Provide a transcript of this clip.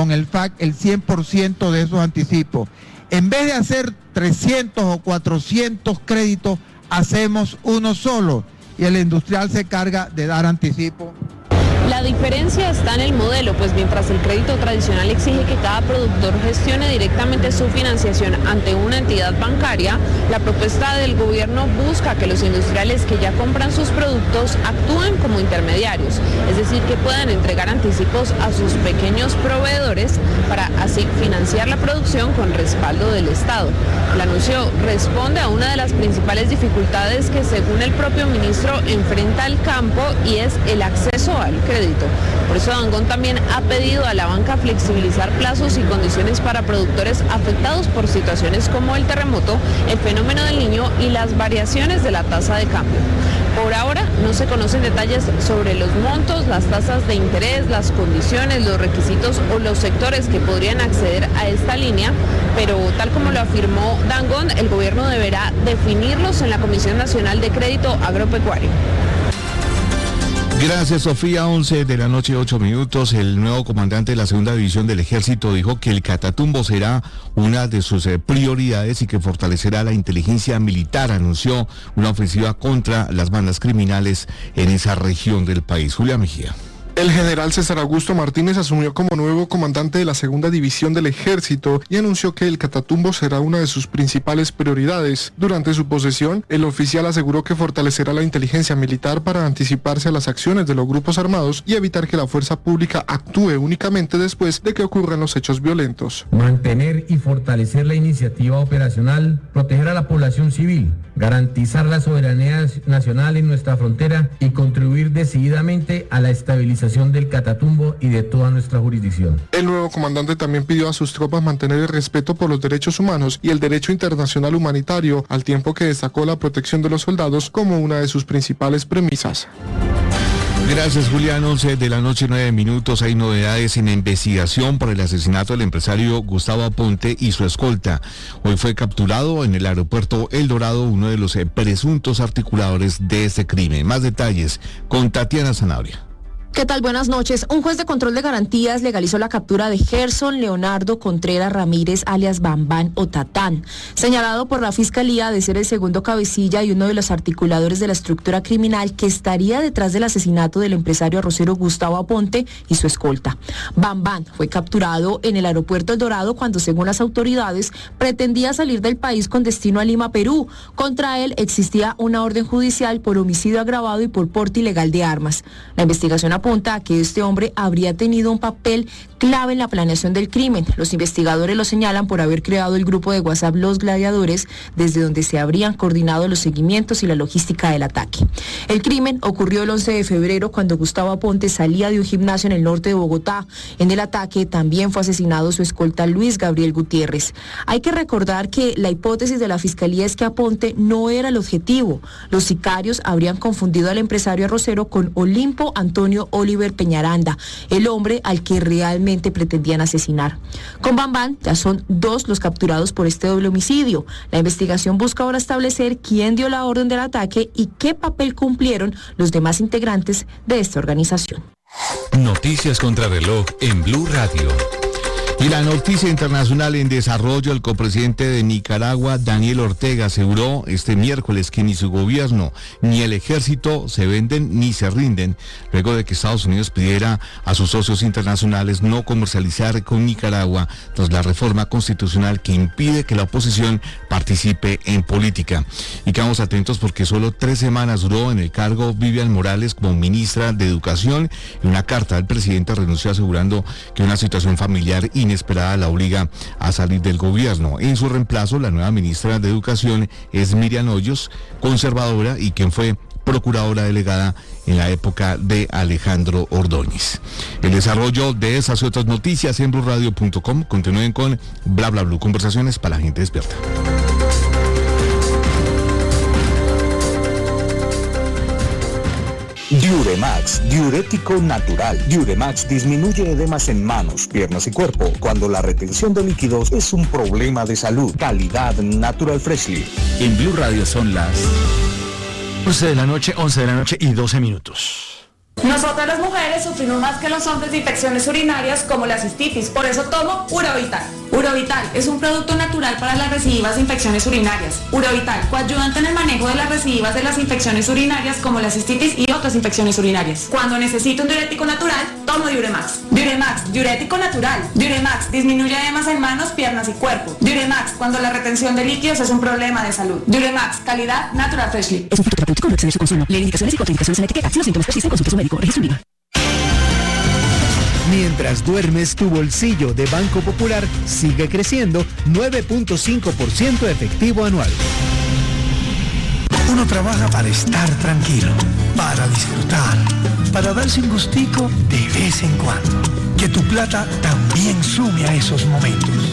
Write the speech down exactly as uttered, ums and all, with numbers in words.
con el F A C el cien por ciento de esos anticipos. En vez de hacer trescientos o cuatrocientos créditos, hacemos uno solo y el industrial se carga de dar anticipo. La diferencia está en el modelo, pues mientras el crédito tradicional exige que cada productor gestione directamente su financiación ante una entidad bancaria, la propuesta del gobierno busca que los industriales que ya compran sus productos actúen como intermediarios, es decir, que puedan entregar anticipos a sus pequeños proveedores para así financiar la producción con respaldo del Estado. El anuncio responde a una de las principales dificultades que, según el propio ministro, enfrenta el campo y es el acceso al crédito. Por eso Dangond también ha pedido a la banca flexibilizar plazos y condiciones para productores afectados por situaciones como el terremoto, el fenómeno del Niño y las variaciones de la tasa de cambio. Por ahora no se conocen detalles sobre los montos, las tasas de interés, las condiciones, los requisitos o los sectores que podrían acceder a esta línea, pero tal como lo afirmó Dangond, el gobierno deberá definirlos en la Comisión Nacional de Crédito Agropecuario. Gracias, Sofía. once de la noche, ocho minutos. El nuevo comandante de la segunda división del ejército dijo que el Catatumbo será una de sus eh, prioridades y que fortalecerá la inteligencia militar. Anunció una ofensiva contra las bandas criminales en esa región del país. Julia Mejía. El general César Augusto Martínez asumió como nuevo comandante de la segunda división del ejército y anunció que el Catatumbo será una de sus principales prioridades. Durante su posesión, el oficial aseguró que fortalecerá la inteligencia militar para anticiparse a las acciones de los grupos armados y evitar que la fuerza pública actúe únicamente después de que ocurran los hechos violentos. Mantener y fortalecer la iniciativa operacional, proteger a la población civil, garantizar la soberanía nacional en nuestra frontera y contribuir decididamente a la estabilización del Catatumbo y de toda nuestra jurisdicción. El nuevo comandante también pidió a sus tropas mantener el respeto por los derechos humanos y el derecho internacional humanitario, al tiempo que destacó la protección de los soldados como una de sus principales premisas. Gracias, Julián. once de la noche, nueve minutos. Hay novedades en la investigación por el asesinato del empresario Gustavo Aponte y su escolta. Hoy fue capturado en el aeropuerto El Dorado uno de los presuntos articuladores de este crimen. Más detalles con Tatiana Zanabria. ¿Qué tal? Buenas noches. Un juez de control de garantías legalizó la captura de Gerson Leonardo Contreras Ramírez, alias Bambán o Tatán, señalado por la Fiscalía de ser el segundo cabecilla y uno de los articuladores de la estructura criminal que estaría detrás del asesinato del empresario arrocero Gustavo Aponte y su escolta. Bambán fue capturado en el aeropuerto El Dorado cuando, según las autoridades, pretendía salir del país con destino a Lima, Perú. Contra él existía una orden judicial por homicidio agravado y por porte ilegal de armas. La investigación apunta a que este hombre habría tenido un papel clave en la planeación del crimen. Los investigadores lo señalan por haber creado el grupo de WhatsApp Los Gladiadores, desde donde se habrían coordinado los seguimientos y la logística del ataque. El crimen ocurrió el once de febrero cuando Gustavo Aponte salía de un gimnasio en el norte de Bogotá. En el ataque también fue asesinado su escolta Luis Gabriel Gutiérrez. Hay que recordar que la hipótesis de la Fiscalía es que Aponte no era el objetivo. Los sicarios habrían confundido al empresario arrocero con Olimpo Antonio Oliver Peñaranda, el hombre al que realmente pretendían asesinar. Con Bambán ya son dos los capturados por este doble homicidio. La investigación busca ahora establecer quién dio la orden del ataque y qué papel cumplieron los demás integrantes de esta organización. Noticias contra reloj en Blue Radio. Y la noticia internacional en desarrollo: el copresidente de Nicaragua, Daniel Ortega, aseguró este miércoles que ni su gobierno ni el ejército se venden ni se rinden, luego de que Estados Unidos pidiera a sus socios internacionales no comercializar con Nicaragua tras la reforma constitucional que impide que la oposición participe en política. Y quedamos atentos porque solo tres semanas duró en el cargo Vivian Morales como ministra de Educación, y una carta del presidente renunció asegurando que una situación familiar y inesperada la obliga a salir del gobierno. En su reemplazo, la nueva ministra de Educación es Miriam Hoyos, conservadora y quien fue procuradora delegada en la época de Alejandro Ordóñez. El desarrollo de esas y otras noticias en blue radio punto com. Continúen con Bla Bla Blue, conversaciones para la gente despierta. Diuremax, diurético natural. Diuremax disminuye edemas en manos, piernas y cuerpo cuando la retención de líquidos es un problema de salud. Calidad Natural Freshly. En Blue Radio son las once de la noche, once de la noche y doce minutos. Nosotras las mujeres sufrimos más que los hombres de infecciones urinarias como la cistitis, por eso tomo Urovital. Urovital es un producto natural para las recidivas de infecciones urinarias. Urovital, coayudante en el manejo de las recidivas de las infecciones urinarias como la cistitis y otras infecciones urinarias. Cuando necesito un diurético natural, tomo Diuremax. Diuremax, diurético natural. Diuremax disminuye edemas en manos, piernas y cuerpo. Diuremax, cuando la retención de líquidos es un problema de salud. Diuremax, calidad Natural Freshly. Es un fruto terapéutico, no excede su consumo. Lee indicaciones y contraindicaciones en la etiqueta. Si los síntomas persisten, consulte a su médico. Registro Viva. Mientras duermes, tu bolsillo de Banco Popular sigue creciendo nueve punto cinco por ciento efectivo anual. Uno trabaja para estar tranquilo, para disfrutar, para darse un gustico de vez en cuando. Que tu plata también sume a esos momentos.